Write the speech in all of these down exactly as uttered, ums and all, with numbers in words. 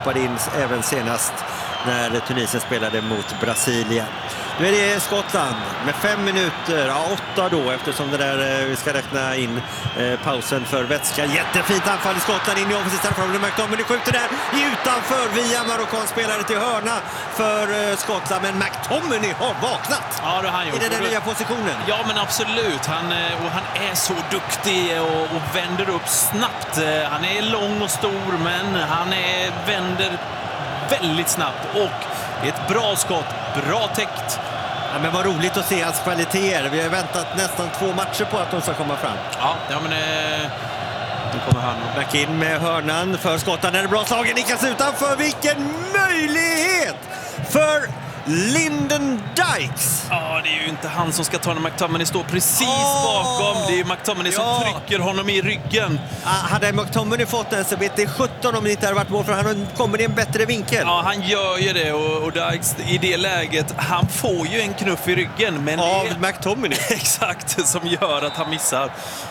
in även senast när Tunisien spelade mot Brasilien. Nu är det Skottland med fem minuter, ja åtta då eftersom det där vi ska räkna in eh, pausen för vätska. Jättefint anfall i Skottland in i offensivt straffområde. McTominay skjuter där i utanför via marockansk spelare till hörna för eh, Skottland, men McTominay har vaknat. Ja, det har han gjort. I den där nya positionen. Ja, men absolut. Han, och han är så duktig och, och vänder upp snabbt. Han är lång och stor, men han är, vänder väldigt snabbt och det är ett bra skott, bra täckt. Ja, men vad roligt att se hans kvaliteter. Vi har väntat nästan två matcher på att de ska komma fram. Ja, ja men eh, nu kommer hörnan. Back in med hörnan för Skottland. Är det bra slagen, nickas utanför. Vilken möjlighet för Lyndon Dykes! Ja, det är ju inte han som ska ta när McTominay står precis oh, bakom. Det är ju McTominay som ja. trycker honom i ryggen. Ah, hade McTominay fått den så vet det sjutton om det inte hade varit mål, för han kommer i en bättre vinkel. Ja, han gör ju det och, och Dykes i det läget, han får ju en knuff i ryggen. Men av det är McTominay. Exakt, som gör att han missar.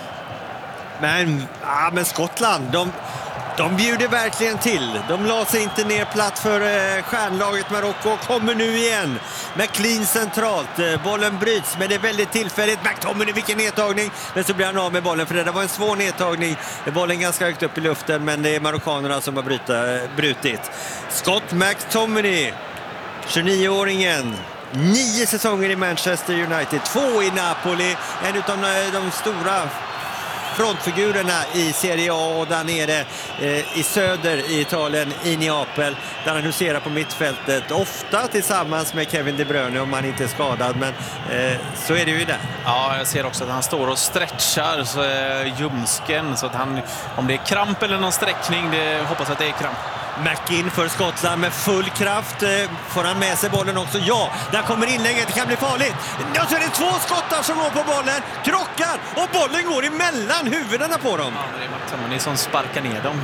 Men, ah, men Skottland, de... De bjuder verkligen till. De la sig inte ner platt för eh, stjärnlaget Marocko. Kommer nu igen. McLean centralt. Eh, bollen bryts, men det är väldigt tillfälligt. McTominay, vilken nedtagning. Men så blir han av med bollen, för det där var en svår nedtagning. Bollen ganska högt upp i luften, men det är marockanerna som har bryta, eh, brutit. Scott McTominay, tjugonio-åringen. Nio säsonger i Manchester United. Två i Napoli. En av de, de stora frontfigurerna i Serie A, och där nere eh, i söder i Italien, i Neapel, där han huserar på mittfältet, ofta tillsammans med Kevin De Bruyne om han inte är skadad, men eh, så är det ju där. Ja, jag ser också att han står och stretchar så, eh, ljumsken, så att han, om det är kramp eller någon sträckning, det hoppas att det är kramp. McIn för Skottland med full kraft. Får han med sig bollen också? Ja, där kommer inlägget. Det kan bli farligt. Och så är det två skottar som går på bollen. Krockar och bollen går emellan huvudena på dem. Ja, det är McTominay som sparkar ner dem.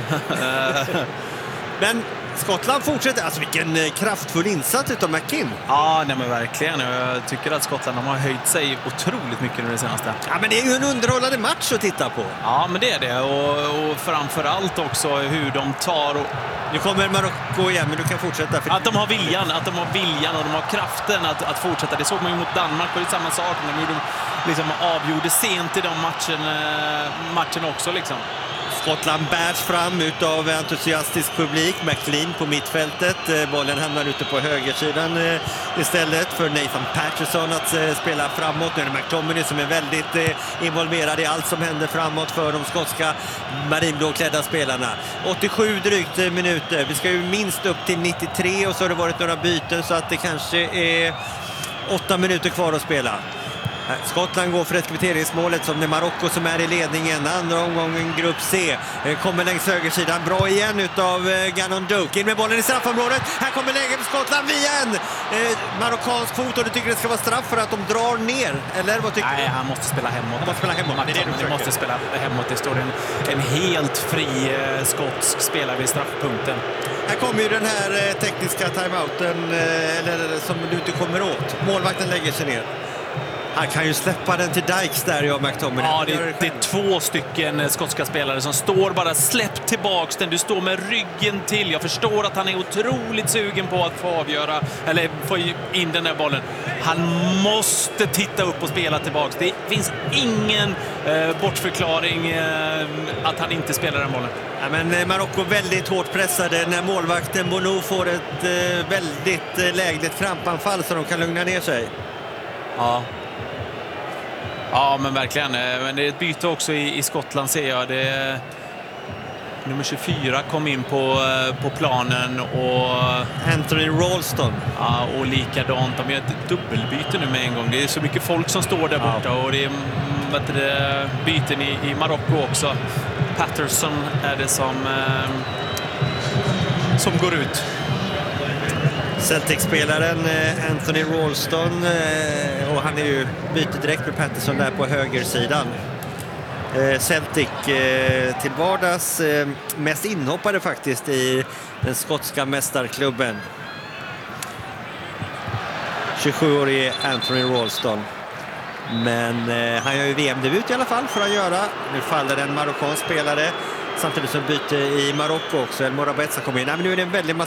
Men Skottland fortsätter. Alltså vilken kraftfull insats utav McIn. Ja, nej men verkligen. Jag tycker att Skottland har höjt sig otroligt mycket nu det senaste. Ja, men det är ju en underhållande match att titta på. Ja, men det är det. Och, och framförallt också hur de tar och... Nu kommer Marocko igen, men du kan fortsätta. För... Att de har viljan, att de har viljan och de har kraften att, att fortsätta. Det såg man ju mot Danmark, och det är samma sak. De gjorde, liksom, avgjorde sent i de matchen, matchen också liksom. Skottland bärs fram utav entusiastisk publik. McLean på mittfältet. Bollen hamnar ute på högersidan istället för Nathan Patterson att spela framåt. Nu är det McTominay som är väldigt involverad i allt som händer framåt för de skotska marinblåklädda spelarna. åttiosju drygt minuter. Vi ska ju minst upp till nittiotre, och så har det varit några byten, så att det kanske är åtta minuter kvar att spela. Skottland går för ett kvitteringsmålet, som det är Marocko som är i ledningen. Andra omgången grupp C. Kommer längs högersidan. Bra igen utav Gannon Doak. In med bollen i straffområdet. Här kommer läget för Skottland via en eh, marockansk fot. Och du tycker det ska vara straff för att de drar ner? Eller vad tycker Nej, du? han måste spela hemåt. Han måste spela hemåt. Det är det du måste spela hemåt. Det står en, en helt fri eh, skotsk spelare vid straffpunkten. Här kommer ju den här eh, tekniska timeouten eh, eller som du inte kommer åt. Målvakten lägger sig ner. Han kan ju släppa den till Dykes där, ja, McTominay. Ja, det, det, det är två stycken skotska spelare som står bara släpp tillbaks den. Du står med ryggen till. Jag förstår att han är otroligt sugen på att få avgöra, eller få in den där bollen. Han måste titta upp och spela tillbaks. Det finns ingen eh, bortförklaring eh, att han inte spelar den bollen. Ja, men Marocko väldigt hårt pressade när målvakten Bono får ett eh, väldigt eh, lägligt krampanfall så de kan lugna ner sig. Ja. Ja, men verkligen. Men det är ett byte också i, i Skottland, ser jag. Det är, nummer tjugofyra kom in på, på planen och... Anthony Ralston. Ja, och likadant. De gör ett dubbelbyte nu med en gång. Det är så mycket folk som står där borta, ja. Och det är vet du, byten i, i Marocko också. Patterson är det som, eh, som går ut. Celtic-spelaren Anthony Ralston, och han är ju byter direkt med Patterson där på högersidan. Celtic till vardags mest inhoppade faktiskt i den skotska mästarklubben. tjugosjuårige Anthony Ralston. Men han gör ju V M-debut i alla fall för att göra. Nu faller en marockansk spelare. Samtidigt som byte i Marocko också. El Morabeza kommer in. Nej, men nu är det en väldigt